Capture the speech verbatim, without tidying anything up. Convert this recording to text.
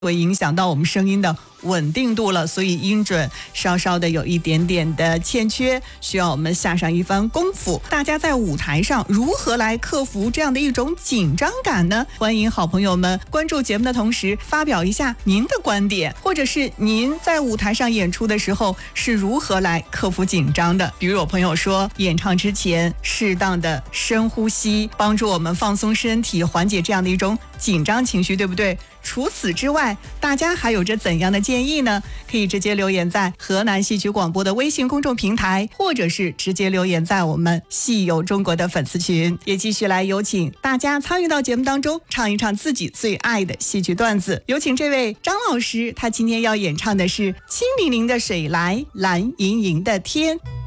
会影响到我们声音的稳定度了，所以音准稍稍的有一点点的欠缺，需要我们下上一番功夫。大家在舞台上如何来克服这样的一种紧张感呢？欢迎好朋友们关注节目的同时发表一下您的观点，或者是您在舞台上演出的时候是如何来克服紧张的。比如有朋友说，演唱之前适当的深呼吸，帮助我们放松身体，缓解这样的一种紧张情绪，对不对？除此之外，大家还有着怎样的建议呢？可以直接留言在河南戏曲广播的微信公众平台，或者是直接留言在我们戏友中国的粉丝群。也继续来有请大家参与到节目当中，唱一唱自己最爱的戏曲段子。有请这位张老师，他今天要演唱的是清凌凌的水来，蓝盈盈的天。